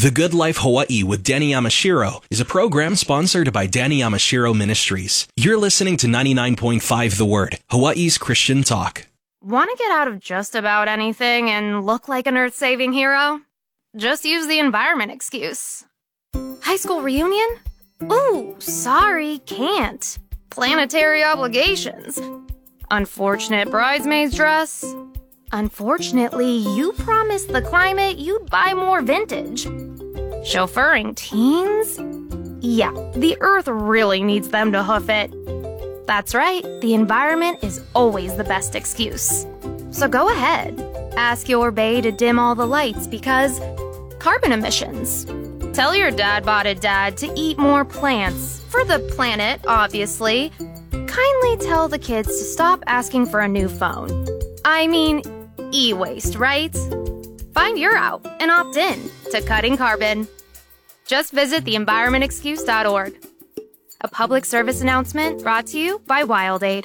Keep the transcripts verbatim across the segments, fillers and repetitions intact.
The Good Life Hawaii with Danny Yamashiro is a program sponsored by Danny Yamashiro Ministries. You're listening to ninety-nine point five The Word, Hawaii's Christian talk. Want to get out of just about anything and look like an earth-saving hero? Just use the environment excuse. High school reunion? Ooh, sorry, can't. Planetary obligations. Unfortunate bridesmaid's dress. Unfortunately, you promised the climate you'd buy more vintage. Chauffeuring teens? Yeah, the earth really needs them to hoof it. That's right, the environment is always the best excuse. So go ahead, ask your bae to dim all the lights because carbon emissions. Tell your dad-botted dad to eat more plants, for the planet, obviously. Kindly tell the kids to stop asking for a new phone. I mean, e-waste, right? Find your out and opt in to cutting carbon. Just visit the environment excuse dot org. A public service announcement brought to you by WildAid.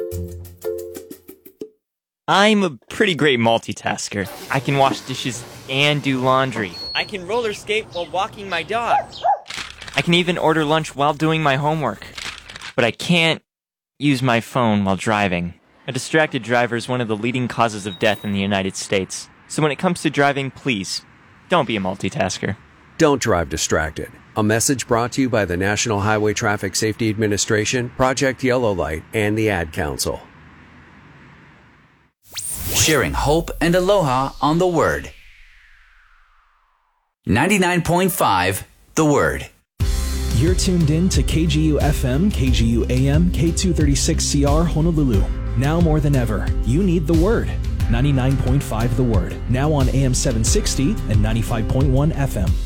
I'm a pretty great multitasker. I can wash dishes and do laundry. I can roller skate while walking my dog. I can even order lunch while doing my homework. But I can't use my phone while driving. A distracted driver is one of the leading causes of death in the United States. So when it comes to driving, please, don't be a multitasker. Don't drive distracted. A message brought to you by the National Highway Traffic Safety Administration, Project Yellow Light, and the Ad Council. Sharing hope and aloha on The Word. ninety-nine point five The Word. You're tuned in to K G U F M, K G U A M, K two thirty-six C R Honolulu. Now more than ever, you need The Word. ninety-nine point five The Word. Now on A M seven sixty and ninety-five point one F M.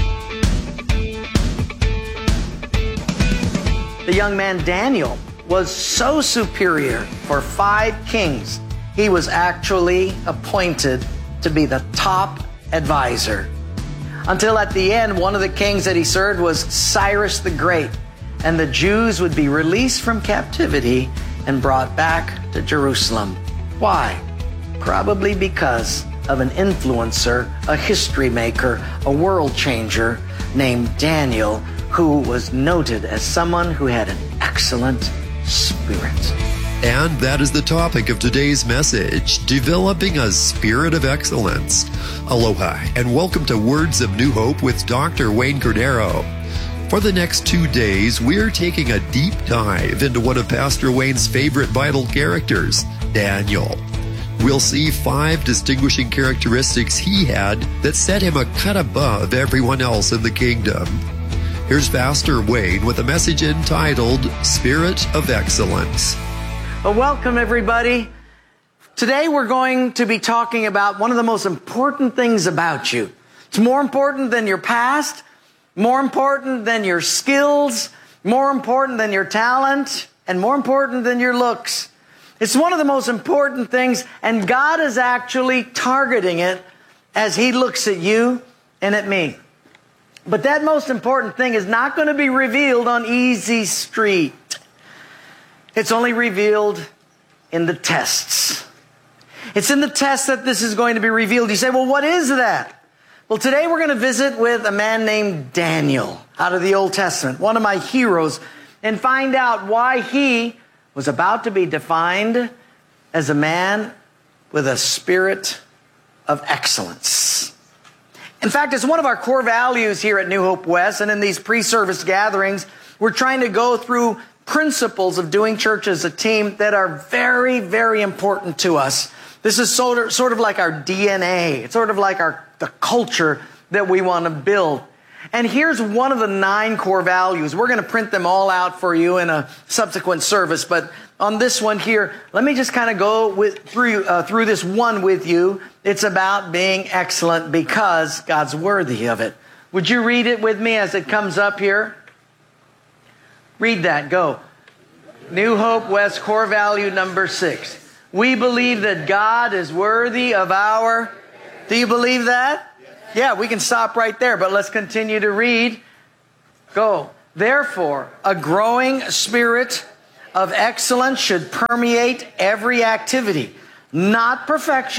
The young man Daniel was so superior for five kings, he was actually appointed to be the top advisor. Until at the end, one of the kings that he served was Cyrus the Great, and the Jews would be released from captivity and brought back to Jerusalem. Why? Probably because of an influencer, a history maker, a world changer named Daniel, who was noted as someone who had an excellent spirit. And that is the topic of today's message, developing a spirit of excellence. Aloha, and welcome to Words of New Hope with Doctor Wayne Cordero. For the next two days, we're taking a deep dive into one of Pastor Wayne's favorite Bible characters, Daniel. We'll see five distinguishing characteristics he had that set him a cut above everyone else in the kingdom. Here's Pastor Wayne with a message entitled, Spirit of Excellence. Well, welcome, everybody. Today we're going to be talking about one of the most important things about you. It's more important than your past, more important than your skills, more important than your talent, and more important than your looks. It's one of the most important things, and God is actually targeting it as He looks at you and at me. But that most important thing is not going to be revealed on Easy Street. It's only revealed in the tests. It's in the tests that this is going to be revealed. You say, well, what is that? Well, today we're going to visit with a man named Daniel out of the Old Testament, one of my heroes, and find out why he was about to be defined as a man with a spirit of excellence. In fact, it's one of our core values here at New Hope West, and in these pre-service gatherings, we're trying to go through principles of doing church as a team that are very, very important to us. This is sort of, sort of like our D N A. It's sort of like our the culture that we want to build. And here's one of the nine core values. We're going to print them all out for you in a subsequent service, but on this one here, let me just kind of go with, through, uh, through this one with you. It's about being excellent because God's worthy of it. Would you read it with me as it comes up here? Read that. Go. New Hope West core value number six. We believe that God is worthy of our... Do you believe that? Yeah, we can stop right there, but let's continue to read. Go. Therefore, a growing spirit of excellence should permeate every activity. Not perfection,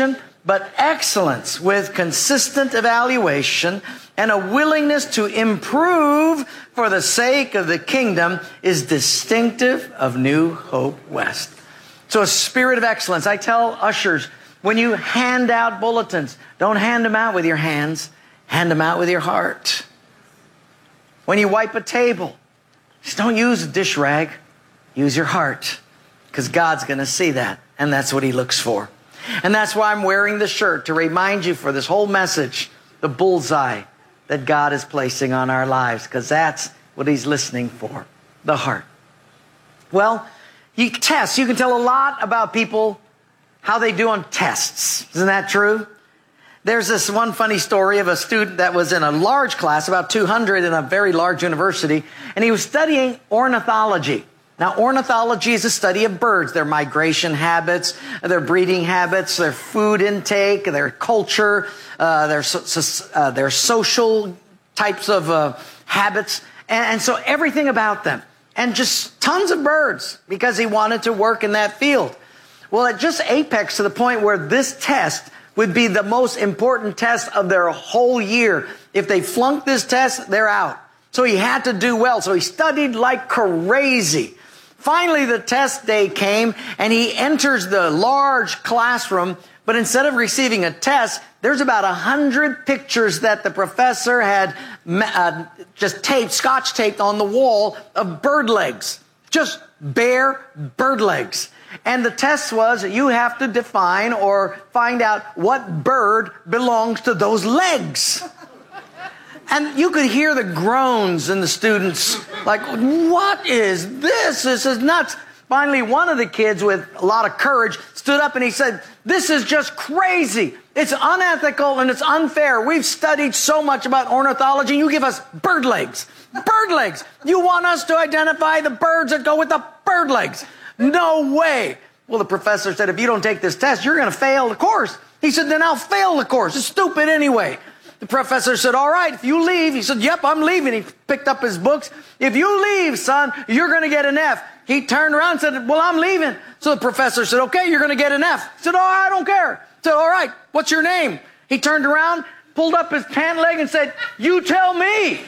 but excellence with consistent evaluation and a willingness to improve for the sake of the kingdom is distinctive of New Hope West. So a spirit of excellence. I tell ushers, when you hand out bulletins, don't hand them out with your hands, hand them out with your heart. When you wipe a table, just don't use a dish rag, use your heart, because God's going to see that, and that's what He looks for. And that's why I'm wearing the shirt, to remind you for this whole message, the bullseye that God is placing on our lives, because that's what He's listening for, the heart. Well, you test. You can tell a lot about people, how they do on tests. Isn't that true? There's this one funny story of a student that was in a large class, about two hundred in a very large university, and he was studying ornithology. Now, ornithology is a study of birds, their migration habits, their breeding habits, their food intake, their culture, uh, their, so, uh, their social types of uh, habits, and, and so everything about them. And just tons of birds, because he wanted to work in that field. Well, it just apex to the point where this test would be the most important test of their whole year. If they flunked this test, they're out. So he had to do well. So he studied like crazy. Finally, the test day came, and he enters the large classroom, but instead of receiving a test, there's about a hundred pictures that the professor had uh, just taped, scotch taped on the wall of bird legs. Just bare bird legs. And the test was, you have to define or find out what bird belongs to those legs. And you could hear the groans in the students, like, what is this? This is nuts. Finally, one of the kids with a lot of courage stood up and he said, this is just crazy. It's unethical and it's unfair. We've studied so much about ornithology. You give us bird legs. Bird legs. You want us to identify the birds that go with the bird legs. No way. Well, the professor said, if you don't take this test, you're going to fail the course. He said, then I'll fail the course. It's stupid anyway. The professor said, all right, if you leave. He said, yep, I'm leaving. He picked up his books. If you leave, son, you're going to get an F. He turned around and said, well, I'm leaving. So the professor said, okay, you're going to get an F. He said, oh, I don't care. He said, all right, what's your name? He turned around, pulled up his pant leg and said, you tell me.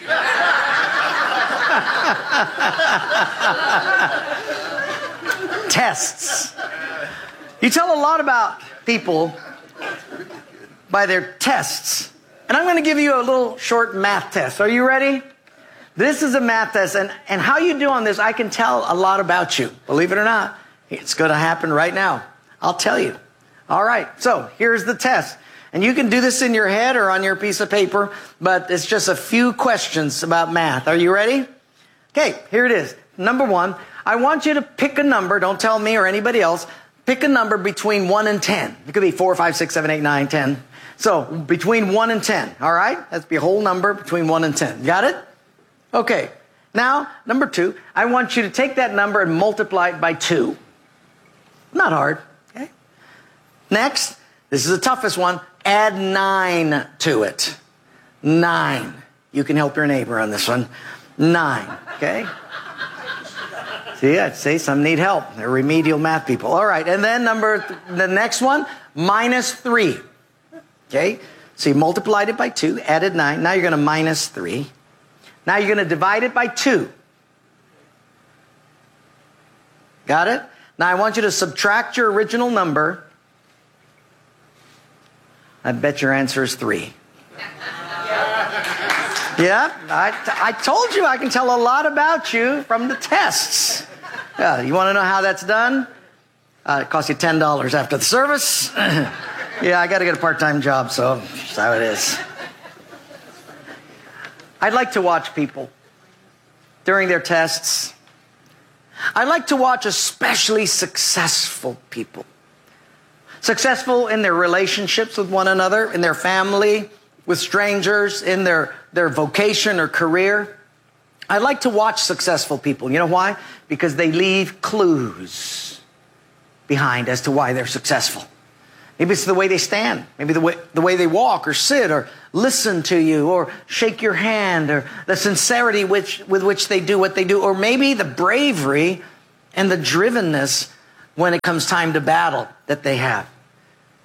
Tests. You tell a lot about people by their tests. And I'm going to give you a little short math test. Are you ready? This is a math test. And, and how you do on this, I can tell a lot about you. Believe it or not, it's going to happen right now. I'll tell you. All right. So here's the test. And you can do this in your head or on your piece of paper, but it's just a few questions about math. Are you ready? Okay, here it is. Number one, I want you to pick a number. Don't tell me or anybody else. Pick a number between one and ten. It could be four, five, six, seven, eight, nine, ten. So between one and ten. All right? That's the whole number between one and ten. Got it? Okay. Now, number two, I want you to take that number and multiply it by two. Not hard. Okay. Next, this is the toughest one. Add nine to it. Nine. You can help your neighbor on this one. Nine. Okay? See, I'd say some need help. They're remedial math people. All right. And then number, th- the next one, minus three. Okay? So you multiplied it by two, added nine. Now you're going to minus three. Now you're going to divide it by two. Got it? Now I want you to subtract your original number. I bet your answer is three. Yeah, I, I told you I can tell a lot about you from the tests. Yeah, you want to know how that's done? Uh, it costs you ten dollars after the service. Yeah, I got to get a part-time job, so that's how it is. I'd like to watch people during their tests. I like to watch especially successful people. Successful in their relationships with one another, in their family, with strangers, in their, their vocation or career. I like to watch successful people. You know why? Because they leave clues behind as to why they're successful. Maybe it's the way they stand. Maybe the way, the way they walk or sit or listen to you or shake your hand or the sincerity which, with which they do what they do. Or maybe the bravery and the drivenness when it comes time to battle that they have.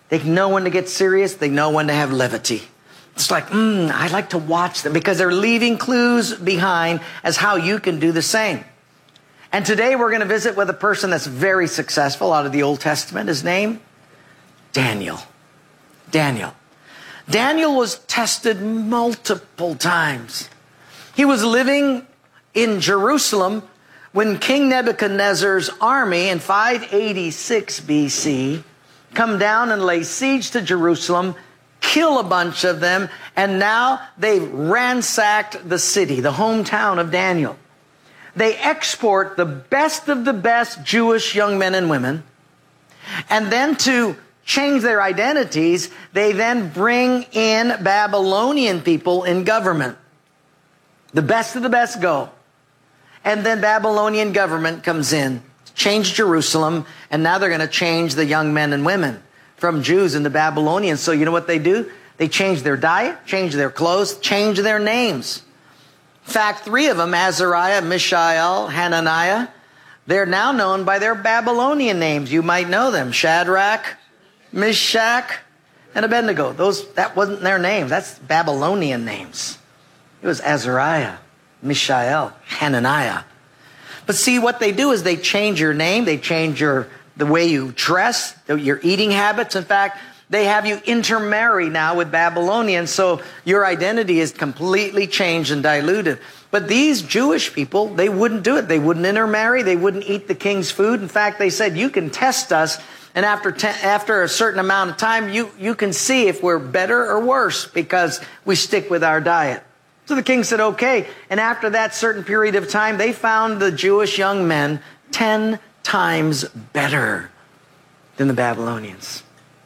They know when to get serious. They know when to have levity. It's like, mm, I like to watch them because they're leaving clues behind as how you can do the same. And today we're going to visit with a person that's very successful out of the Old Testament. His name, Daniel. Daniel. Daniel was tested multiple times. He was living in Jerusalem when King Nebuchadnezzar's army in five eighty-six B C come down and lay siege to Jerusalem, kill a bunch of them, and now they've ransacked the city, the hometown of Daniel. They export the best of the best Jewish young men and women, and then to change their identities, they then bring in Babylonian people in government. The best of the best go. And then Babylonian government comes in, change Jerusalem, and now they're going to change the young men and women from Jews into Babylonians. So you know what they do? They change their diet, change their clothes, change their names. In fact, three of them, Azariah, Mishael, Hananiah, they're now known by their Babylonian names. You might know them. Shadrach, Meshach, and Abednego. Those, that wasn't their name. That's Babylonian names. It was Azariah, Mishael, Hananiah. But see, what they do is they change your name. They change your the way you dress, your eating habits. In fact, they have you intermarry now with Babylonians, so your identity is completely changed and diluted. But these Jewish people, they wouldn't do it. They wouldn't intermarry. They wouldn't eat the king's food. In fact, they said, you can test us, and after te- after a certain amount of time, you, you can see if we're better or worse because we stick with our diet. So the king said, okay. And after that certain period of time, they found the Jewish young men ten times better than the Babylonians.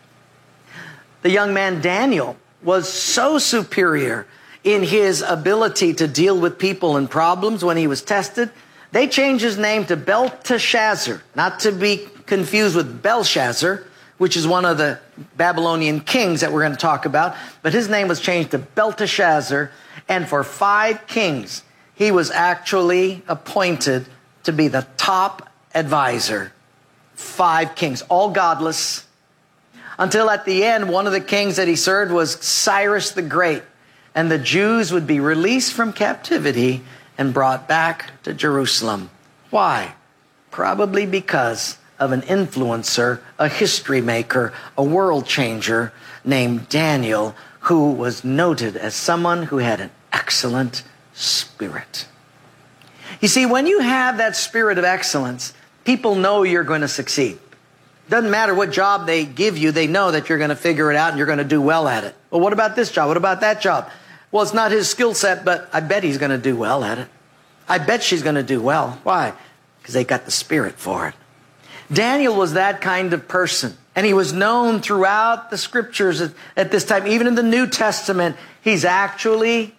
The young man Daniel was so superior in his ability to deal with people and problems when he was tested. They changed his name to Belteshazzar, not to be confused with Belshazzar, which is one of the Babylonian kings that we're going to talk about. But his name was changed to Belteshazzar. And for five kings, he was actually appointed to be the top advisor. Five kings, all godless. Until at the end, one of the kings that he served was Cyrus the Great. And the Jews would be released from captivity and brought back to Jerusalem. Why? Probably because of an influencer, a history maker, a world changer named Daniel, who was noted as someone who had an excellent spirit. You see, when you have that spirit of excellence, people know you're going to succeed. Doesn't matter what job they give you, they know that you're going to figure it out and you're going to do well at it. Well, what about this job? What about that job? Well, it's not his skill set, but I bet he's going to do well at it. I bet she's going to do well. Why? Because they got the spirit for it. Daniel was that kind of person. And he was known throughout the scriptures at, at this time. Even in the New Testament, he's actually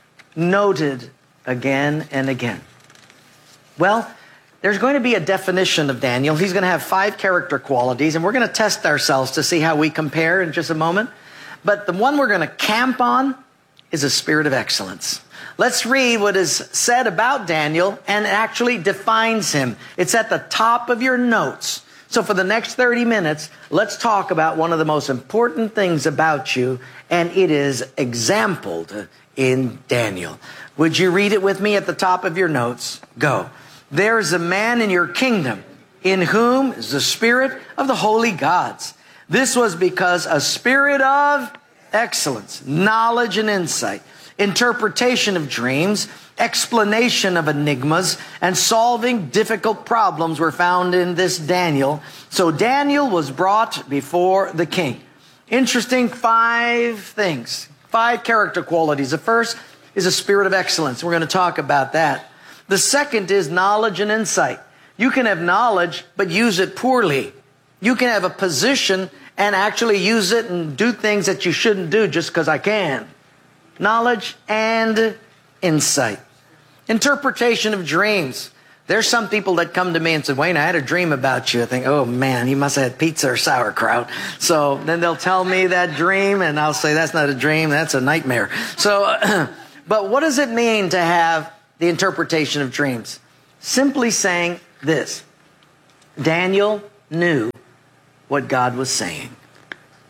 noted again and again. Well, there's going to be a definition of Daniel. He's going to have five character qualities, and we're going to test ourselves to see how we compare in just a moment. But the one we're going to camp on is a spirit of excellence. Let's read what is said about Daniel and actually defines him. It's at the top of your notes. So for the next thirty minutes, let's talk about one of the most important things about you, and it is exampled in Daniel. Would you read it with me at the top of your notes? Go. There is a man in your kingdom in whom is the spirit of the holy gods. This was because a spirit of excellence, knowledge and insight, interpretation of dreams, explanation of enigmas, and solving difficult problems were found in this Daniel. So Daniel was brought before the king. Interesting five things, five character qualities. The first is a spirit of excellence. We're going to talk about that. The second is knowledge and insight. You can have knowledge, but use it poorly. You can have a position and actually use it and do things that you shouldn't do just because I can. Knowledge and insight. Interpretation of dreams. There's some people that come to me and say, Wayne, I had a dream about you. I think, oh man, he must have had pizza or sauerkraut. So then they'll tell me that dream and I'll say, that's not a dream, that's a nightmare. So, but what does it mean to have the interpretation of dreams? Simply saying this: Daniel knew what God was saying.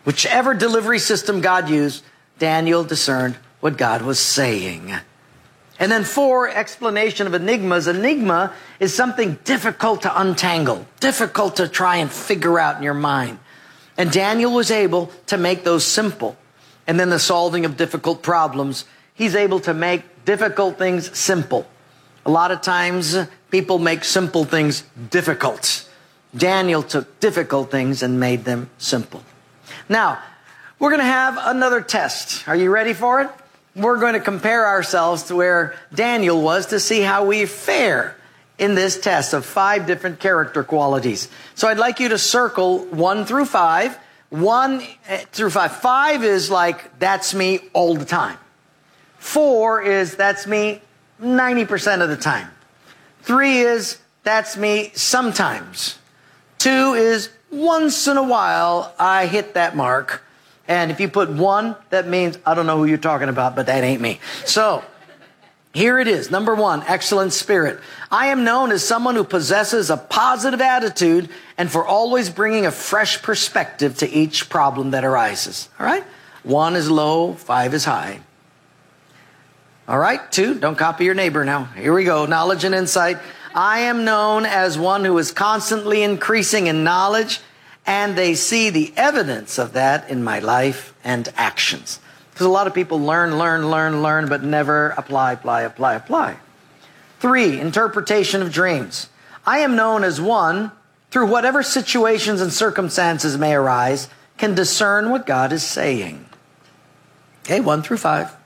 Whichever delivery system God used, Daniel discerned what God was saying. And then four, explanation of enigmas. Enigma is something difficult to untangle, difficult to try and figure out in your mind. And Daniel was able to make those simple. And then the solving of difficult problems. He's able to make difficult things simple. A lot of times people make simple things difficult. Daniel took difficult things and made them simple. Now, we're going to have another test. Are you ready for it? We're going to compare ourselves to where Daniel was to see how we fare in this test of five different character qualities. So I'd like you to circle one through five. One through five. Five is like, that's me all the time. Four is, that's me ninety percent of the time. Three is, that's me sometimes. Two is, once in a while, I hit that mark. And if you put one, that means, I don't know who you're talking about, but that ain't me. So, here it is. Number one, excellent spirit. I am known as someone who possesses a positive attitude and for always bringing a fresh perspective to each problem that arises. All right? One is low, five is high. All right? Two, don't copy your neighbor now. Here we go. Knowledge and insight. I am known as one who is constantly increasing in knowledge, and they see the evidence of that in my life and actions. Because a lot of people learn, learn, learn, learn, but never apply, apply, apply, apply. Three, interpretation of dreams. I am known as one, through whatever situations and circumstances may arise, can discern what God is saying. Okay, one through five.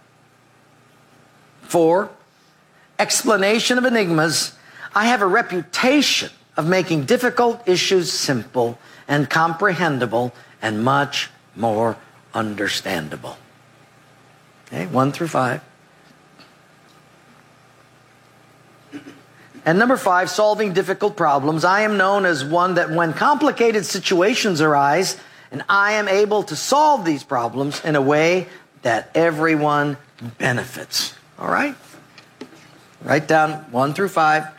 Four, explanation of enigmas. I have a reputation of making difficult issues simple and comprehensible and much more understandable. Okay, one through five. And number five, solving difficult problems. I am known as one that when complicated situations arise, and I am able to solve these problems in a way that everyone benefits. All right? Write down one through five.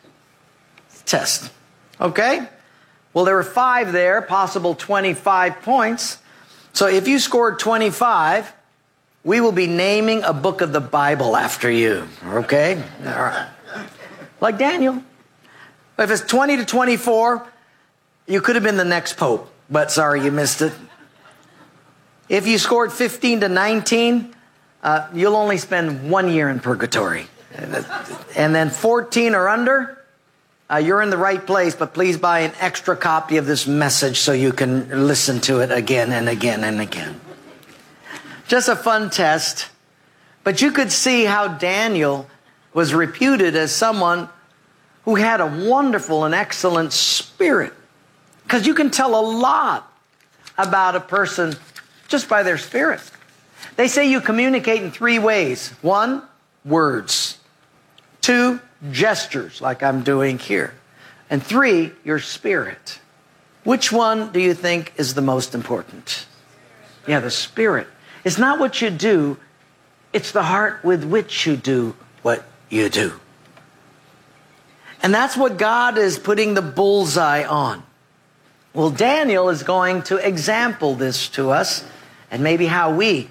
Test. Okay? Well, there were five there, possible twenty-five points. So if you scored twenty-five, we will be naming a book of the Bible after you. Okay? All right. Like Daniel. If it's twenty to twenty-four, you could have been the next pope, but sorry, you missed it. If you scored fifteen to nineteen, uh, you'll only spend one year in purgatory. And then fourteen or under, Uh, you're in the right place, but please buy an extra copy of this message so you can listen to it again and again and again. Just a fun test. But you could see how Daniel was reputed as someone who had a wonderful and excellent spirit. Because you can tell a lot about a person just by their spirit. They say you communicate in three ways. One, words. Two, gestures, like I'm doing here. And three, your spirit. Which one do you think is the most important? Yeah, the spirit. It's not what you do, it's the heart with which you do what you do. And that's what God is putting the bullseye on. Well, Daniel is going to example this to us, and maybe how we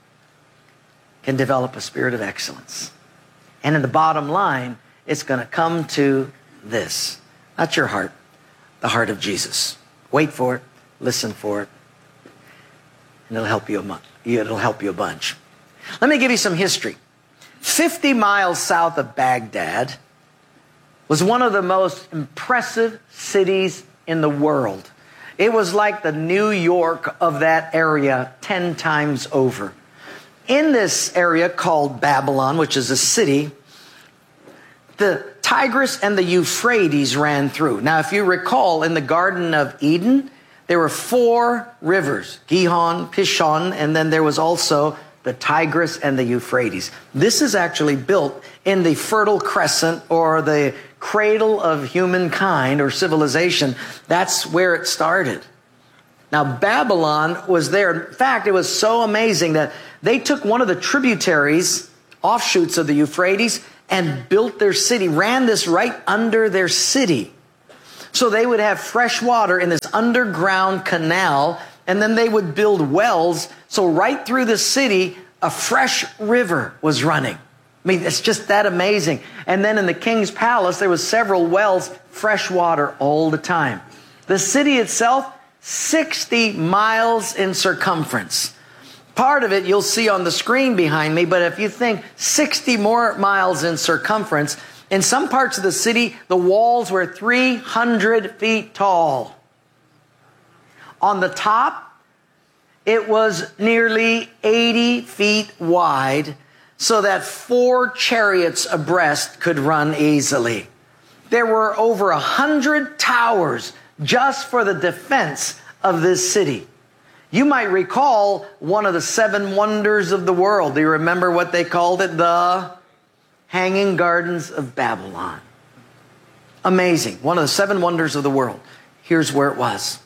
can develop a spirit of excellence. And in the bottom line, it's going to come to this. Not your heart, the heart of Jesus. Wait for it, listen for it, and it'll help you a month. It'll help you a bunch. Let me give you some history. fifty miles south of Baghdad was one of the most impressive cities in the world. It was like the New York of that area ten times over. In this area called Babylon, which is a city, the Tigris and the Euphrates ran through. Now, if you recall, in the Garden of Eden, there were four rivers, Gihon, Pishon, and then there was also the Tigris and the Euphrates. This is actually built in the Fertile Crescent, or the cradle of humankind or civilization. That's where it started. Now, Babylon was there. In fact, it was so amazing that they took one of the tributaries, offshoots of the Euphrates, and built their city, ran this right under their city. So they would have fresh water in this underground canal, and then they would build wells. So right through the city, a fresh river was running. I mean, it's just that amazing. And then in the king's palace, there was several wells, fresh water all the time. The city itself, sixty miles in circumference. Part of it you'll see on the screen behind me, but if you think sixty more miles in circumference, in some parts of the city, the walls were three hundred feet tall. On the top, it was nearly eighty feet wide, so that four chariots abreast could run easily. There were over a hundred towers just for the defense of this city. You might recall one of the seven wonders of the world. Do you remember what they called it? The Hanging Gardens of Babylon. Amazing. One of the seven wonders of the world. Here's where it was.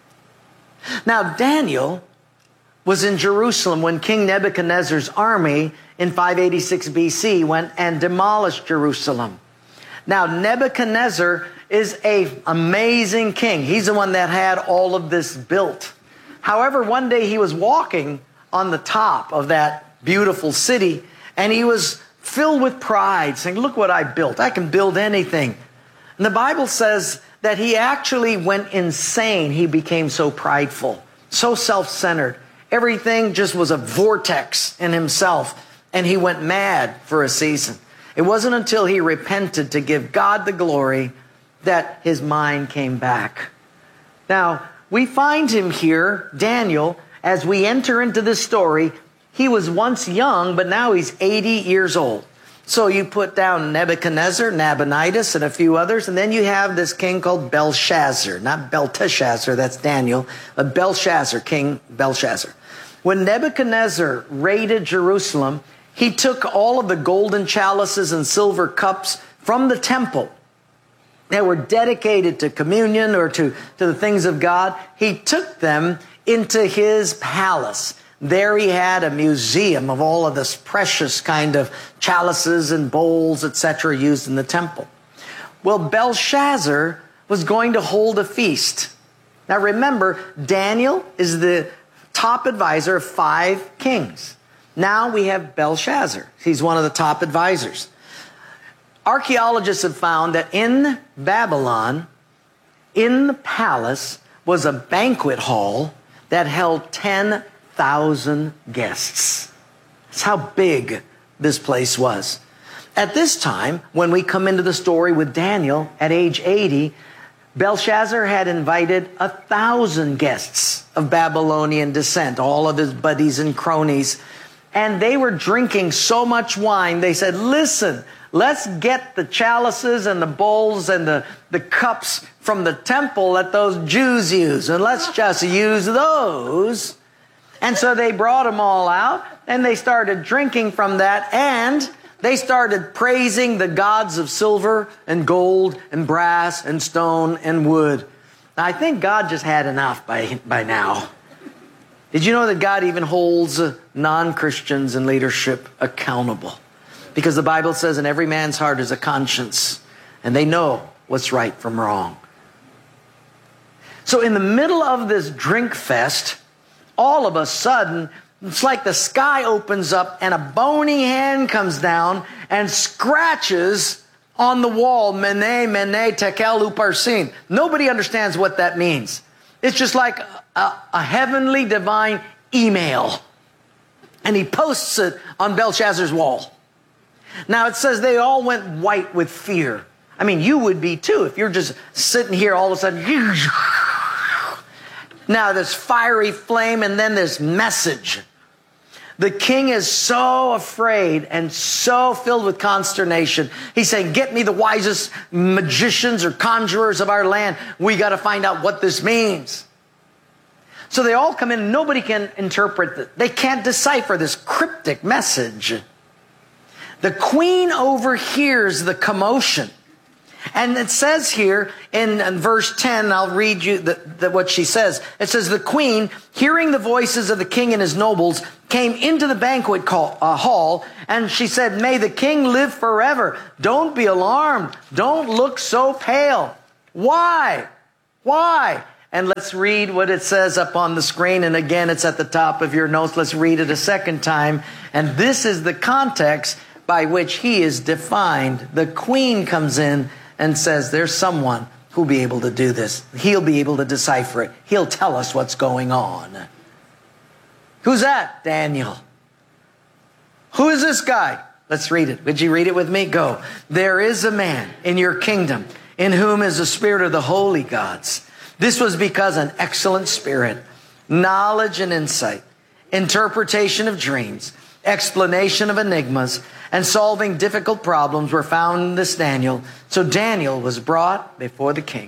Now, Daniel was in Jerusalem when King Nebuchadnezzar's army in five eighty-six B C went and demolished Jerusalem. Now, Nebuchadnezzar is an amazing king. He's the one that had all of this built. However, one day he was walking on the top of that beautiful city, and he was filled with pride, saying, look what I built. I can build anything. And the Bible says that he actually went insane. He became so prideful, so self-centered. Everything just was a vortex in himself, and he went mad for a season. It wasn't until he repented to give God the glory that his mind came back. Now, we find him here, Daniel, as we enter into this story. He was once young, but now he's eighty years old. So you put down Nebuchadnezzar, Nabonidus, and a few others, and then you have this king called Belshazzar. Not Belteshazzar, that's Daniel, but Belshazzar, King Belshazzar. When Nebuchadnezzar raided Jerusalem, he took all of the golden chalices and silver cups from the temple that were dedicated to communion or to, to the things of God. He took them into his palace. There he had a museum of all of this precious kind of chalices and bowls, et cetera, used in the temple. Well, Belshazzar was going to hold a feast. Now remember, Daniel is the top advisor of five kings. Now we have Belshazzar. He's one of the top advisors. Archaeologists have found that in Babylon, in the palace, was a banquet hall that held ten thousand guests. That's how big this place was. At this time, when we come into the story with Daniel at age eighty, Belshazzar had invited a thousand guests of Babylonian descent, all of his buddies and cronies, and they were drinking so much wine, they said, listen, let's get the chalices and the bowls and the, the cups from the temple that those Jews use, and let's just use those. And so they brought them all out, and they started drinking from that, and they started praising the gods of silver and gold and brass and stone and wood. Now, I think God just had enough by, by now. Did you know that God even holds non-Christians in leadership accountable? Because the Bible says in every man's heart is a conscience, and they know what's right from wrong. So in the middle of this drink fest, all of a sudden, it's like the sky opens up and a bony hand comes down and scratches on the wall, Mene, Mene, Tekel, Uparsin. Nobody understands what that means. It's just like a, a heavenly divine email. And he posts it on Belshazzar's wall. Now it says they all went white with fear. I mean, you would be too if you're just sitting here all of a sudden. Now this fiery flame and then this message. The king is so afraid and so filled with consternation. He's saying, get me the wisest magicians or conjurers of our land. We got to find out what this means. So they all come in. Nobody can interpret it. They can't decipher this cryptic message. The queen overhears the commotion. And it says here in, in verse ten, I'll read you the, the, what she says. It says, the queen, hearing the voices of the king and his nobles, came into the banquet call, uh, hall, and she said, may the king live forever. Don't be alarmed. Don't look so pale. Why? Why? And let's read what it says up on the screen. And again, it's at the top of your notes. Let's read it a second time. And this is the context by which he is defined. The queen comes in and says, there's someone who'll be able to do this. He'll be able to decipher it. He'll tell us what's going on. Who's that? Daniel. Who is this guy? Let's read it. Would you read it with me? Go. There is a man in your kingdom in whom is the spirit of the holy gods. This was because an excellent spirit, knowledge and insight, interpretation of dreams, explanation of enigmas, and solving difficult problems were found in this Daniel. So Daniel was brought before the king.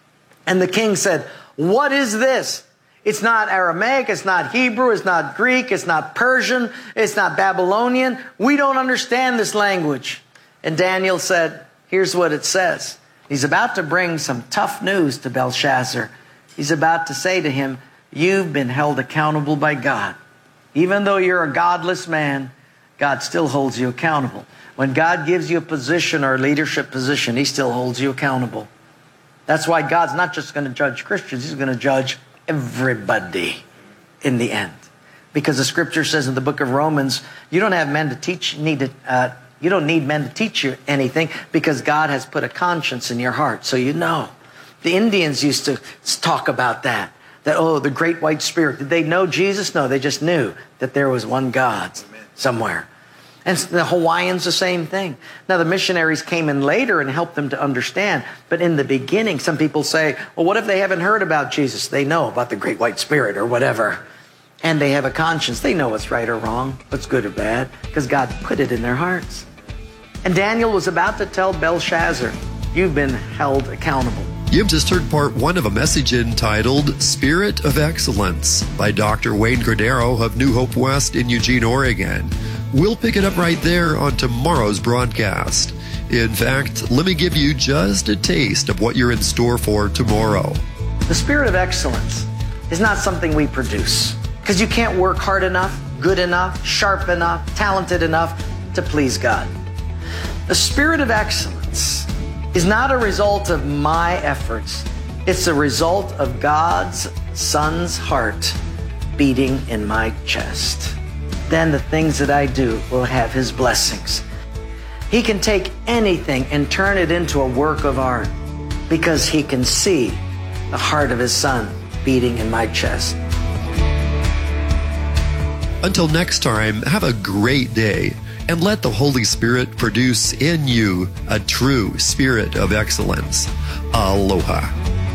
And the king said, what is this? It's not Aramaic, it's not Hebrew, it's not Greek, it's not Persian, it's not Babylonian. We don't understand this language. And Daniel said, here's what it says. He's about to bring some tough news to Belshazzar. He's about to say to him, you've been held accountable by God. Even though you're a godless man, God still holds you accountable. When God gives you a position or a leadership position, he still holds you accountable. That's why God's not just going to judge Christians, he's going to judge everybody in the end. Because the scripture says in the book of Romans, you don't have men to teach, need to, uh, you don't need men to teach you anything because God has put a conscience in your heart. So you know. The Indians used to talk about that. That, oh, the great white spirit. Did they know Jesus? No, they just knew that there was one God somewhere. And the Hawaiians, the same thing. Now, the missionaries came in later and helped them to understand. But in the beginning, some people say, well, what if they haven't heard about Jesus? They know about the great white spirit or whatever. And they have a conscience. They know what's right or wrong, what's good or bad, because God put it in their hearts. And Daniel was about to tell Belshazzar, you've been held accountable. You've just heard part one of a message entitled Spirit of Excellence by Doctor Wayne Cordero of New Hope West in Eugene, Oregon. We'll pick it up right there on tomorrow's broadcast. In fact, let me give you just a taste of what you're in store for tomorrow. The spirit of excellence is not something we produce, because you can't work hard enough, good enough, sharp enough, talented enough to please God. The spirit of excellence is not a result of my efforts. It's a result of God's Son's heart beating in my chest. Then the things that I do will have his blessings. He can take anything and turn it into a work of art because he can see the heart of his Son beating in my chest. Until next time, have a great day and let the Holy Spirit produce in you a true spirit of excellence. Aloha.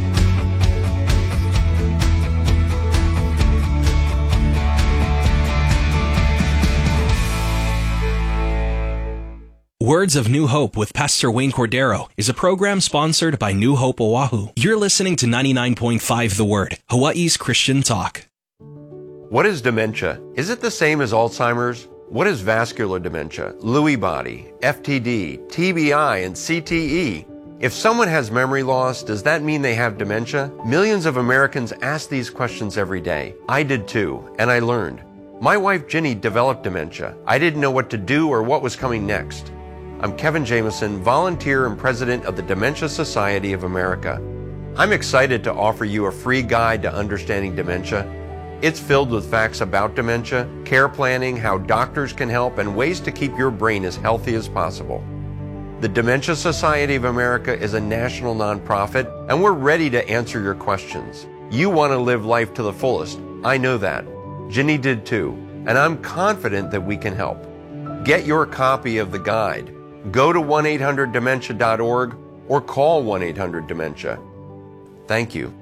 Words of New Hope with Pastor Wayne Cordero is a program sponsored by New Hope Oahu. You're listening to ninety-nine point five The Word, Hawaii's Christian talk. What is dementia? Is it the same as Alzheimer's? What is vascular dementia, Lewy body, F T D, T B I, and C T E? If someone has memory loss, does that mean they have dementia? Millions of Americans ask these questions every day. I did too, and I learned. My wife Ginny developed dementia. I didn't know what to do or what was coming next. I'm Kevin Jameson, volunteer and president of the Dementia Society of America. I'm excited to offer you a free guide to understanding dementia. It's filled with facts about dementia, care planning, how doctors can help, and ways to keep your brain as healthy as possible. The Dementia Society of America is a national nonprofit, and we're ready to answer your questions. You want to live life to the fullest. I know that. Ginny did too, and I'm confident that we can help. Get your copy of the guide. Go to one eight hundred dementia dot org or call one eight hundred dementia. Thank you.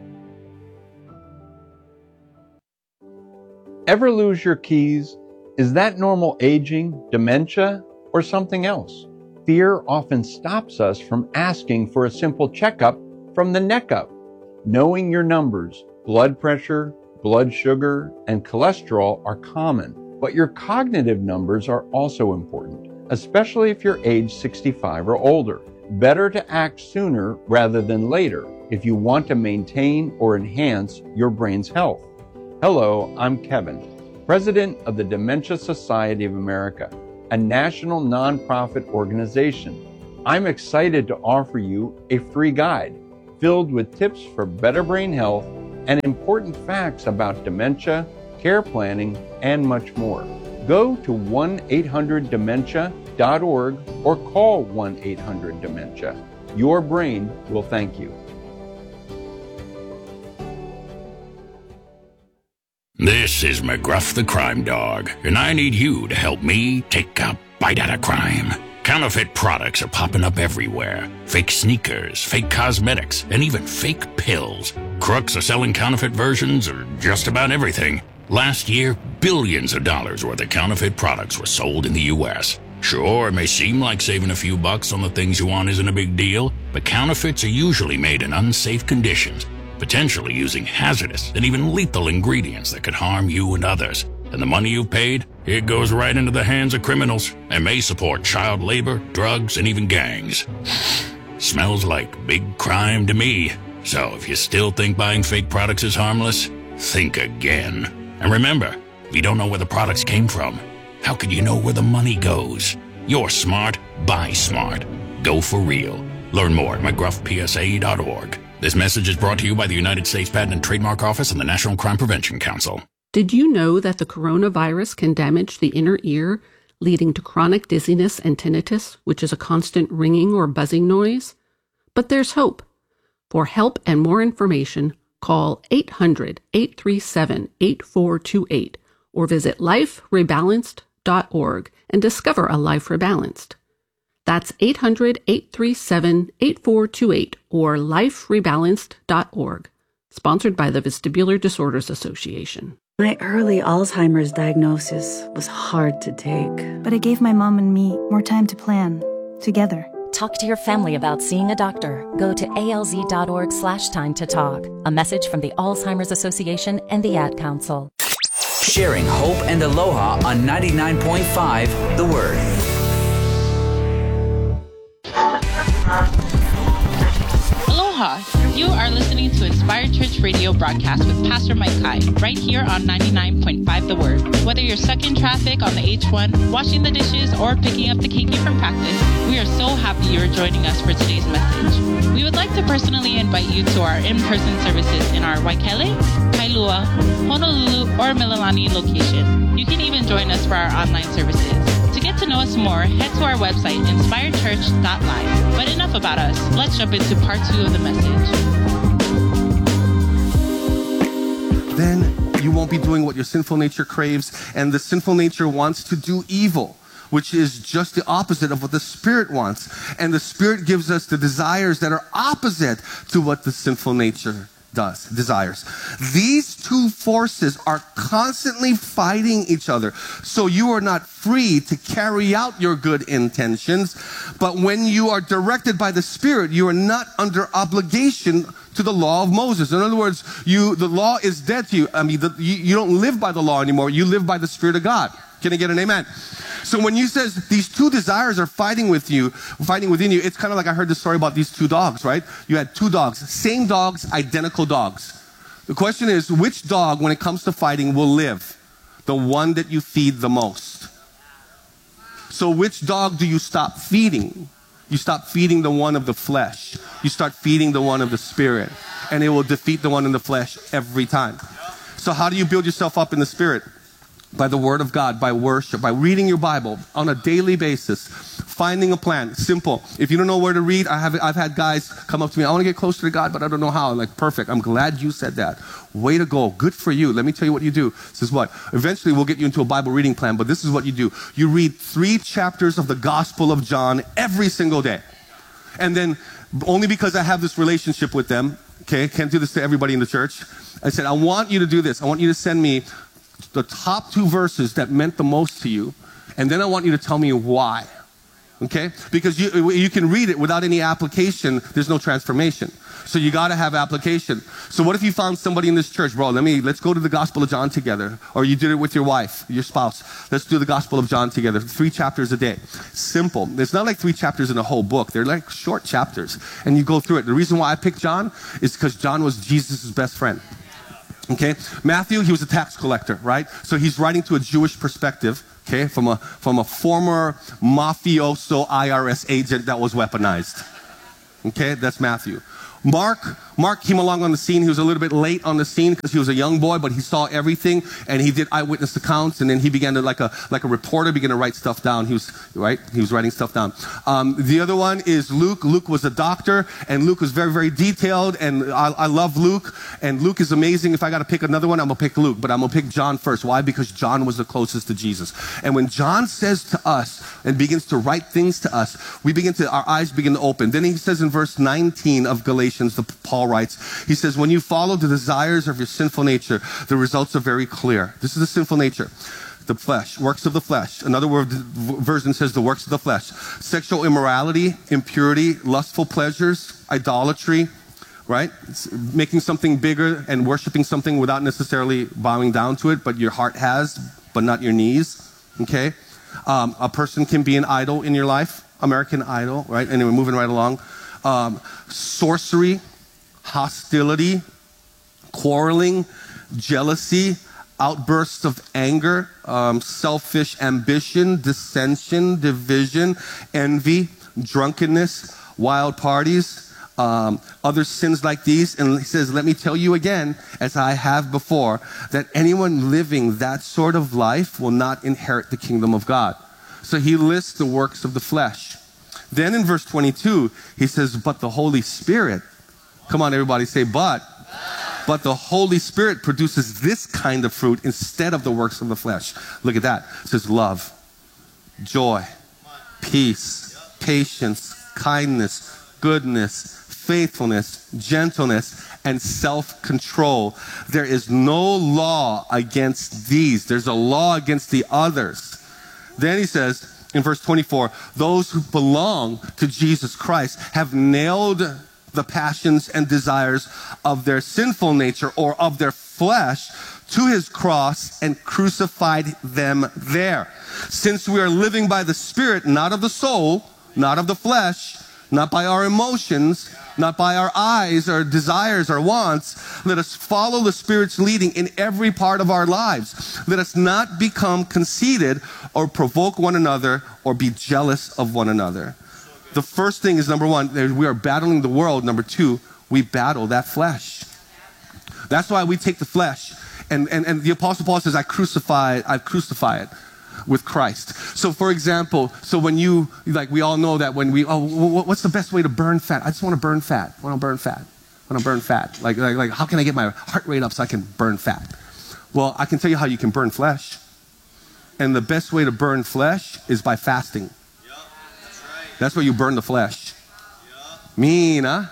Ever lose your keys? Is that normal aging, dementia, or something else? Fear often stops us from asking for a simple checkup from the neck up. Knowing your numbers, blood pressure, blood sugar, and cholesterol are common, but your cognitive numbers are also important, especially if you're age sixty-five or older. Better to act sooner rather than later if you want to maintain or enhance your brain's health. Hello, I'm Kevin, president of the Dementia Society of America, a national nonprofit organization. I'm excited to offer you a free guide filled with tips for better brain health and important facts about dementia, care planning, and much more. Go to one eight hundred dementia dot org or call one eight hundred dementia. Your brain will thank you. This is McGruff the Crime Dog, and I need you to help me take a bite out of crime. Counterfeit products are popping up everywhere. Fake sneakers, fake cosmetics, and even fake pills. Crooks are selling counterfeit versions of just about everything. Last year, billions of dollars worth of counterfeit products were sold in the U S Sure, it may seem like saving a few bucks on the things you want isn't a big deal, but counterfeits are usually made in unsafe conditions, potentially using hazardous and even lethal ingredients that could harm you and others. And the money you've paid, it goes right into the hands of criminals and may support child labor, drugs, and even gangs. Smells like big crime to me. So if you still think buying fake products is harmless, think again. And remember, if you don't know where the products came from, how could you know where the money goes? You're smart, buy smart. Go for real. Learn more at mcgruff p s a dot org. This message is brought to you by the United States Patent and Trademark Office and the National Crime Prevention Council. Did you know that the coronavirus can damage the inner ear, leading to chronic dizziness and tinnitus, which is a constant ringing or buzzing noise? But there's hope. For help and more information, call eight hundred, eight three seven, eight four two eight or visit life rebalanced dot org and discover a life rebalanced. That's eight hundred, eight three seven, eight four two eight or life rebalanced dot org. Sponsored by the Vestibular Disorders Association. My early Alzheimer's diagnosis was hard to take. But it gave my mom and me more time to plan, together. Talk to your family about seeing a doctor. Go to alz.org slash time to talk. A message from the Alzheimer's Association and the Ad Council. Sharing hope and aloha on ninety-nine point five The Word. Aloha! You are listening to Inspired Church Radio broadcast with Pastor Mike Kai, right here on ninety-nine point five The Word. Whether you're stuck in traffic on the H one, washing the dishes, or picking up the keiki from practice, we are so happy you're joining us for today's message. We would like to personally invite you to our in-person services in our Waikele, Kailua, Honolulu, or Mililani location. You can even join us for our online services. To get to know us more, head to our website, inspired church dot live. But enough about us. Let's jump into part two of the message. Then you won't be doing what your sinful nature craves, and the sinful nature wants to do evil, which is just the opposite of what the Spirit wants. And the Spirit gives us the desires that are opposite to what the sinful nature does, desires. These two forces are constantly fighting each other. So you are not free to carry out your good intentions, but when you are directed by the Spirit, you are not under obligation to the law of Moses. In other words, you the law is dead to you. I mean, the, you, you don't live by the law anymore. You live by the Spirit of God. Can I get an amen? So when you says these two desires are fighting with you, fighting within you, it's kind of like I heard the story about these two dogs, right? You had two dogs, same dogs, identical dogs. The question is, which dog, when it comes to fighting, will live? The one that you feed the most. So which dog do you stop feeding? You stop feeding the one of the flesh. You start feeding the one of the Spirit. And it will defeat the one in the flesh every time. So how do you build yourself up in the Spirit? By the Word of God, by worship, by reading your Bible on a daily basis, finding a plan. Simple. If you don't know where to read, I have, I've had guys come up to me, I want to get closer to God, but I don't know how. I'm like, perfect. I'm glad you said that. Way to go. Good for you. Let me tell you what you do. This is what? Eventually we'll get you into a Bible reading plan, but this is what you do. You read three chapters of the Gospel of John every single day. And then, only because I have this relationship with them, okay, can't do this to everybody in the church, I said, I want you to do this. I want you to send me the top two verses that meant the most to you, and then I want you to tell me why. Okay? Because you you can read it without any application. There's no transformation. So you got to have application. So what if you found somebody in this church, bro, let me, let's go to the Gospel of John together. Or you did it with your wife, your spouse. Let's do the Gospel of John together. Three chapters a day. Simple. It's not like three chapters in a whole book. They're like short chapters. And you go through it. The reason why I picked John is because John was Jesus' best friend. Okay? Matthew, he was a tax collector, right? So he's writing to a Jewish perspective, okay, from a, from a former mafioso I R S agent that was weaponized. Okay? That's Matthew. Mark, Mark came along on the scene. He was a little bit late on the scene because he was a young boy, but he saw everything, and he did eyewitness accounts, and then he began to, like a like a reporter, began to write stuff down. He was, right? He was writing stuff down. Um, the other one is Luke. Luke was a doctor, and Luke was very, very detailed, and I, I love Luke, and Luke is amazing. If I got to pick another one, I'm going to pick Luke, but I'm going to pick John first. Why? Because John was the closest to Jesus. And when John says to us and begins to write things to us, we begin to, our eyes begin to open. Then he says in verse nineteen of Galatians, the, Paul writes, he says, when you follow the desires of your sinful nature, the results are very clear. This is the sinful nature. The flesh, works of the flesh. Another word, version says the works of the flesh. Sexual immorality, impurity, lustful pleasures, idolatry, right? It's making something bigger and worshiping something without necessarily bowing down to it, but your heart has, but not your knees, okay? Um, a person can be an idol in your life, American Idol, right? And we're moving right along. Um, sorcery, hostility, quarreling, jealousy, outbursts of anger, um, selfish ambition, dissension, division, envy, drunkenness, wild parties, um, other sins like these. And he says, let me tell you again, as I have before, that anyone living that sort of life will not inherit the kingdom of God. So he lists the works of the flesh. Then in verse twenty-two, he says, but the Holy Spirit, come on everybody, say but. But the Holy Spirit produces this kind of fruit instead of the works of the flesh. Look at that. It says love, joy, peace, patience, kindness, goodness, faithfulness, gentleness, and self-control. There is no law against these. There's a law against the others. Then he says in verse twenty-four, those who belong to Jesus Christ have nailed the passions and desires of their sinful nature or of their flesh to his cross and crucified them there. Since we are living by the Spirit, not of the soul, not of the flesh, not by our emotions, not by our eyes, our desires, our wants, let us follow the Spirit's leading in every part of our lives. Let us not become conceited or provoke one another or be jealous of one another. The first thing is, number one, we are battling the world. Number two, we battle that flesh. That's why we take the flesh. And, and, and the Apostle Paul says, I crucify, I crucify it with Christ. So for example, so when you, like we all know that when we, oh, what's the best way to burn fat? I just want to burn fat. I want to burn fat. I want to burn fat. Like, like, like, how can I get my heart rate up so I can burn fat? Well, I can tell you how you can burn flesh. And the best way to burn flesh is by fasting. That's where you burn the flesh. Mean, huh?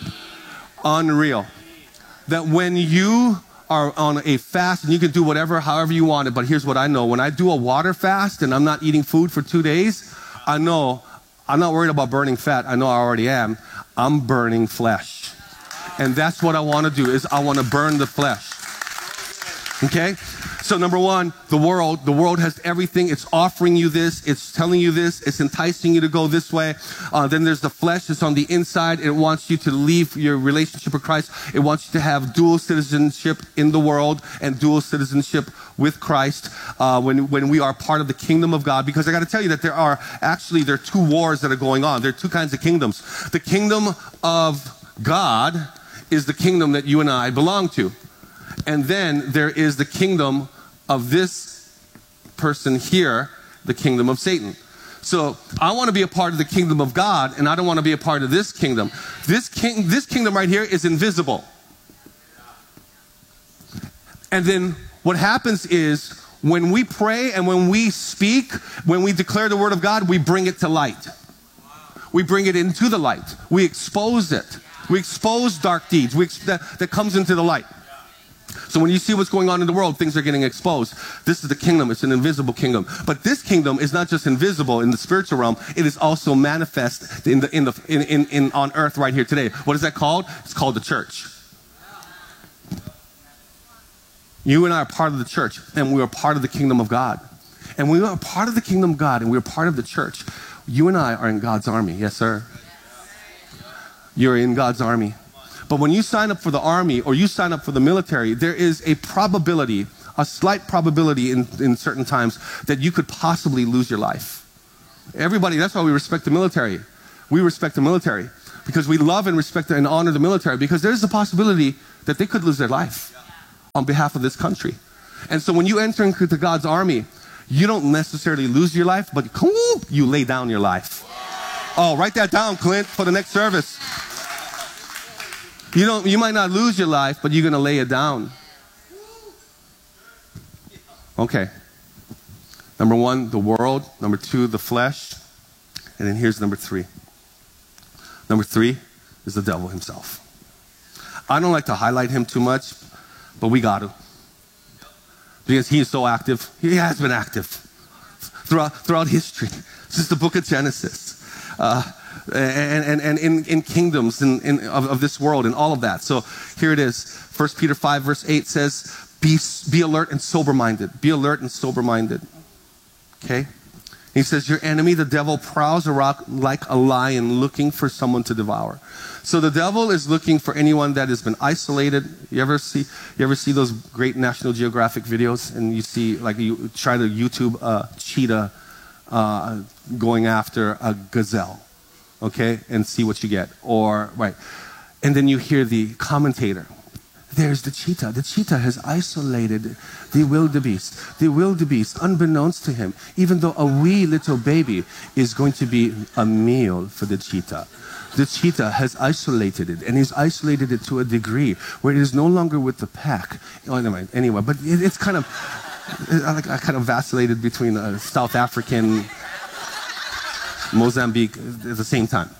Unreal. That when you are on a fast, and you can do whatever, however you want it, but here's what I know. When I do a water fast and I'm not eating food for two days, I know I'm not worried about burning fat. I know I already am. I'm burning flesh. And that's what I want to do, is I want to burn the flesh. Okay? So number one, the world. The world has everything. It's offering you this. It's telling you this. It's enticing you to go this way. Uh, then there's the flesh. It's on the inside. It wants you to leave your relationship with Christ. It wants you to have dual citizenship in the world and dual citizenship with Christ uh, when, when we are part of the kingdom of God. Because I got to tell you that there are actually, there are two wars that are going on. There are two kinds of kingdoms. The kingdom of God is the kingdom that you and I belong to. And then there is the kingdom of this person here, the kingdom of Satan. So I want to be a part of the kingdom of God, and I don't want to be a part of this kingdom. This king, this kingdom right here is invisible. And then what happens is when we pray and when we speak, when we declare the word of God, we bring it to light. We bring it into the light. We expose it. We expose dark deeds we ex- that, that comes into the light. So when you see what's going on in the world, things are getting exposed. This is the kingdom. It's an invisible kingdom. But this kingdom is not just invisible in the spiritual realm. It is also manifest in the in the in, in, in on earth right here today. What is that called? It's called the church. You and I are part of the church, and we are part of the kingdom of God. And when we are part of the kingdom of God, and we are part of the church, you and I are in God's army. Yes, sir. You're in God's army. But when you sign up for the army or you sign up for the military, there is a probability, a slight probability in, in certain times that you could possibly lose your life. Everybody, that's why we respect the military. We respect the military. because we love and respect and honor the military, because there's a possibility that they could lose their life on behalf of this country. And so when you enter into God's army, you don't necessarily lose your life, but you lay down your life. Oh, write that down, Clint, for the next service. You don't, you might not lose your life, but you're going to lay it down. Okay. Number one, the world. Number two, the flesh. And then here's number three. Number three is the devil himself. I don't like to highlight him too much, but we got to. Because he is so active. He has been active throughout, throughout history, since the book of Genesis. Uh, and, and, and in, in kingdoms in, in, of, of this world and all of that. So here it is. First Peter five verse eight says, be, be alert and sober-minded. Be alert and sober-minded. Okay? He says, your enemy, the devil, prowls around like a lion looking for someone to devour. So the devil is looking for anyone that has been isolated. You ever see, you ever see those great National Geographic videos? And you see, like, you try to YouTube a cheetah uh, going after a gazelle, okay, and see what you get. Or, right. And then you hear the commentator. There's the cheetah. The cheetah has isolated the wildebeest. The wildebeest, unbeknownst to him, even though a wee little baby is going to be a meal for the cheetah. The cheetah has isolated it, and he's isolated it to a degree where it is no longer with the pack. Oh, anyway, anyway but it, it's kind of, I, I kind of vacillated between uh, South African, Mozambique at the same time.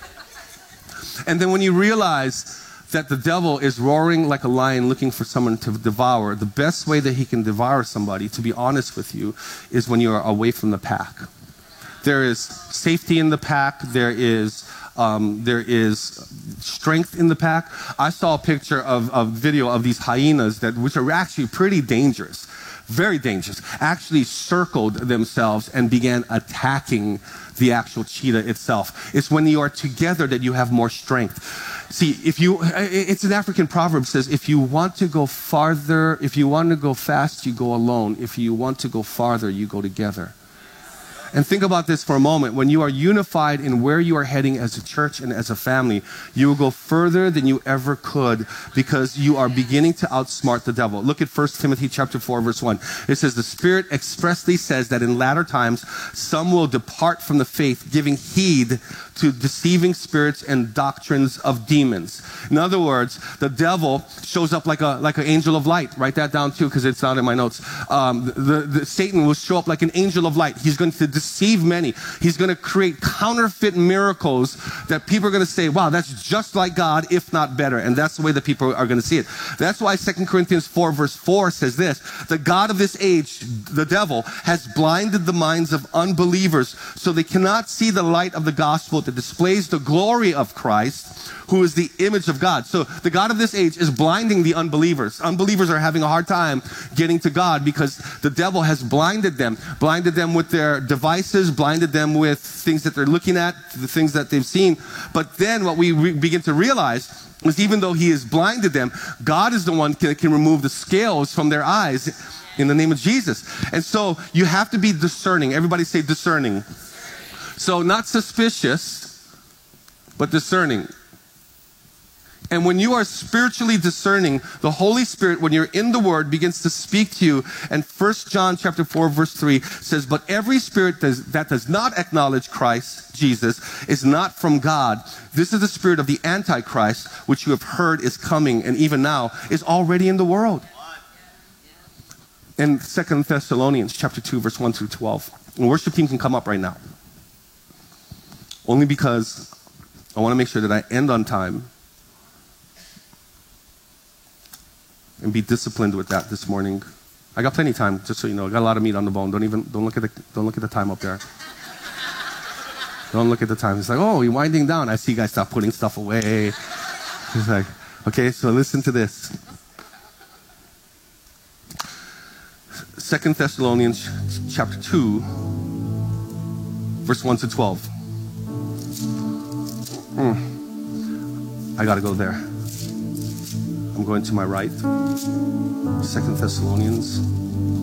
And then when you realize that the devil is roaring like a lion looking for someone to devour, the best way that he can devour somebody, to be honest with you, is when you are away from the pack. There is safety in the pack. There is um, there is strength in the pack. I saw a picture of a video of these hyenas that, which are actually pretty dangerous, very dangerous, actually circled themselves and began attacking the actual cheetah itself. It's when you are together that you have more strength. See, if you, it's an African proverb that says, if you want to go farther, if you want to go fast, you go alone. If you want to go farther, you go together. And think about this for a moment. When you are unified in where you are heading as a church and as a family, you will go further than you ever could because you are beginning to outsmart the devil. Look at First Timothy chapter four, verse one. It says, the Spirit expressly says that in latter times, some will depart from the faith, giving heed to deceiving spirits and doctrines of demons. In other words, the devil shows up like a like an angel of light. Write that down too, because it's not in my notes. Um, the, the Satan will show up like an angel of light. He's going to deceive many. He's going to create counterfeit miracles that people are going to say, wow, that's just like God, if not better. And that's the way that people are going to see it. That's why Second Corinthians four, verse four says this, the God of this age, the devil, has blinded the minds of unbelievers so they cannot see the light of the gospel that displays the glory of Christ, who is the image of God. So the God of this age is blinding the unbelievers. Unbelievers are having a hard time getting to God because the devil has blinded them, blinded them with their devices, blinded them with things that they're looking at, the things that they've seen. But then what we re- begin to realize is even though he has blinded them, God is the one that can remove the scales from their eyes in the name of Jesus. And so you have to be discerning. Everybody say discerning. So not suspicious, but discerning. And when you are spiritually discerning, the Holy Spirit, when you're in the Word, begins to speak to you. And First John chapter four, verse three says, but every spirit does, that does not acknowledge Christ, Jesus, is not from God. This is the spirit of the Antichrist, which you have heard is coming, and even now is already in the world. In Second Thessalonians chapter two, verse one through twelve. And worship team can come up right now. Only because I want to make sure that I end on time and be disciplined with that this morning. I got plenty of time, just so you know. I got a lot of meat on the bone. Don't even don't look at the don't look at the time up there. Don't look at the time. It's like, oh, you're winding down. I see you guys stop putting stuff away. It's like, okay, so listen to this. Second Thessalonians chapter two, verse one to twelve. Mm. I gotta go there. I'm going to my right. Second Thessalonians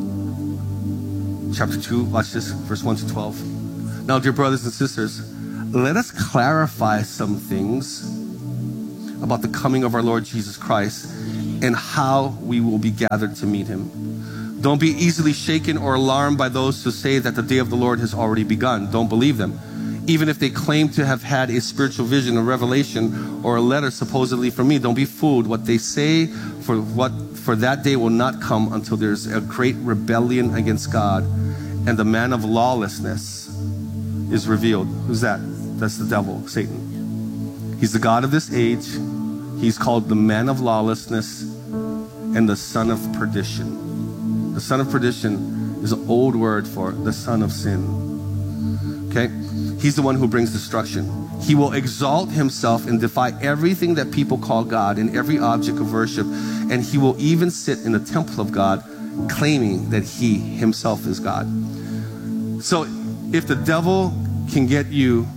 chapter two, watch this, verse one to twelve. Now, dear brothers and sisters, let us clarify some things about the coming of our Lord Jesus Christ and how we will be gathered to meet him. Don't be easily shaken or alarmed by those who say that the day of the Lord has already begun. Don't believe them. Even if they claim to have had a spiritual vision, a revelation, or a letter supposedly from me, don't be fooled. What they say for what for that day will not come until there's a great rebellion against God, and the man of lawlessness is revealed. Who's that? That's the devil, Satan. He's the god of this age. He's called the man of lawlessness and the son of perdition. The son of perdition is an old word for the son of sin. Okay? He's the one who brings destruction. He will exalt himself and defy everything that people call God and every object of worship. And he will even sit in the temple of God, claiming that he himself is God. So if the devil can get you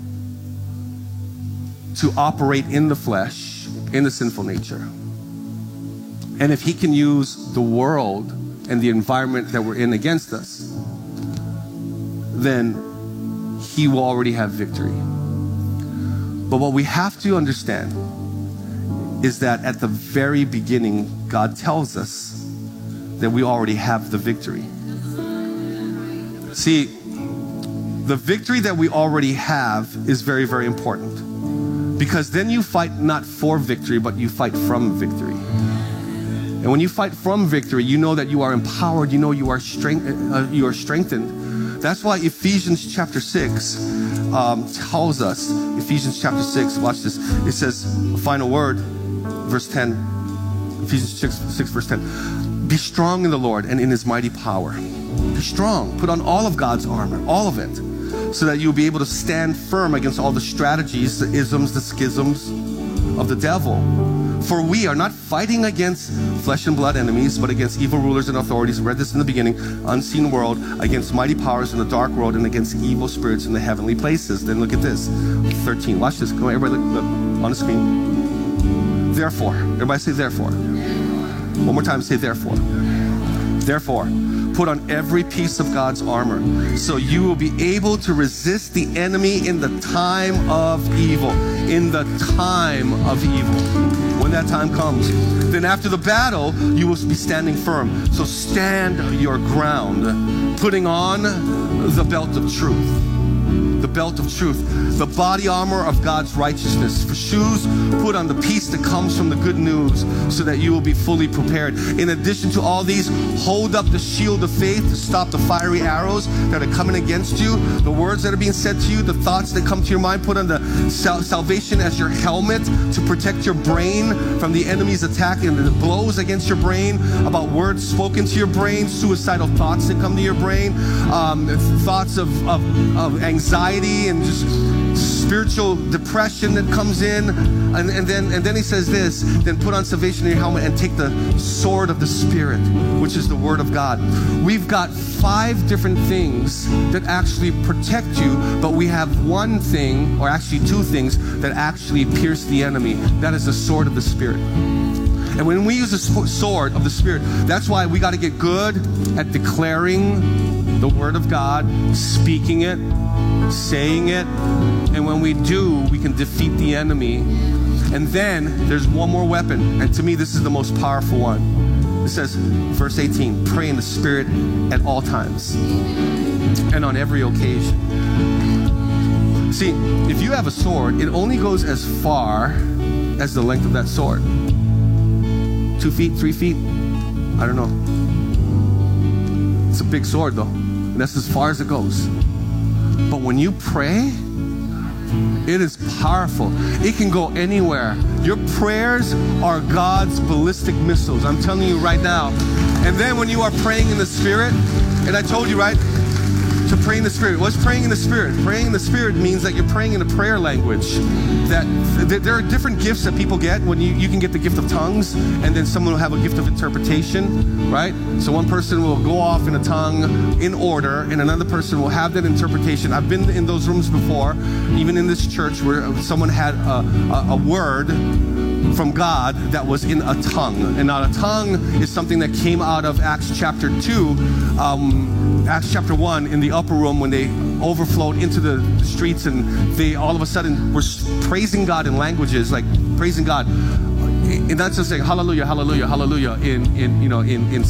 to operate in the flesh, in the sinful nature, and if he can use the world and the environment that we're in against us, then he will already have victory. But what we have to understand is that at the very beginning, God tells us that we already have the victory. See, the victory that we already have is very, very important, because then you fight not for victory, but you fight from victory. And when you fight from victory, you know that you are empowered, you know you are strength, uh, you are strengthened. That's why Ephesians chapter six um, tells us, Ephesians chapter six, watch this. It says, final word, verse ten, Ephesians six, six verse ten. Be strong in the Lord and in his mighty power. Be strong. Put on all of God's armor, all of it, so that you'll be able to stand firm against all the strategies, the isms, the schisms of the devil. For we are not fighting against flesh and blood enemies, but against evil rulers and authorities. We read this in the beginning. Unseen world, against mighty powers in the dark world, and against evil spirits in the heavenly places. Then look at this. thirteen. Watch this. Come on, everybody look, look on the screen. Therefore. Everybody say therefore. One more time, say therefore. Therefore, put on every piece of God's armor, so you will be able to resist the enemy in the time of evil. In the time of evil. When that time comes, then after the battle, you will be standing firm. So stand your ground, putting on the belt of truth. The belt of truth, the body armor of God's righteousness. For shoes, put on the peace that comes from the good news, so that you will be fully prepared. In addition to all these, hold up the shield of faith to stop the fiery arrows that are coming against you, the words that are being said to you, the thoughts that come to your mind. Put on the sal- salvation as your helmet to protect your brain from the enemy's attack and the blows against your brain, about words spoken to your brain, suicidal thoughts that come to your brain, um, thoughts of, of, of anxiety and just spiritual depression that comes in. And, and then and then he says this, then put on salvation in your helmet and take the sword of the Spirit, which is the word of God. We've got five different things that actually protect you, but we have one thing, or actually two things, that actually pierce the enemy. That is the sword of the Spirit. And when we use the sword of the Spirit, that's why we got to get good at declaring the word of God, speaking it, saying it, and when we do, we can defeat the enemy. And then there's one more weapon, and to me this is the most powerful one. It says, verse eighteen, pray in the Spirit at all times and on every occasion. See, if you have a sword, it only goes as far as the length of that sword. Two feet, three feet, I don't know. It's a big sword though, and that's as far as it goes. But when you pray, it is powerful. It can go anywhere. Your prayers are God's ballistic missiles. I'm telling you right now. And then when you are praying in the Spirit, and I told you, right, to pray in the Spirit. What's praying in the Spirit? Praying in the Spirit means that you're praying in a prayer language. That th- there are different gifts that people get. When you, you can get the gift of tongues, and then someone will have a gift of interpretation, right? So one person will go off in a tongue in order, and another person will have that interpretation. I've been in those rooms before, even in this church, where someone had a, a, a word from God that was in a tongue. And now a tongue is something that came out of Acts chapter two, um, Acts chapter one, in the upper room when they overflowed into the streets, and they all of a sudden were praising God in languages, like praising God. And not just saying hallelujah, hallelujah, hallelujah in, in you know, in, in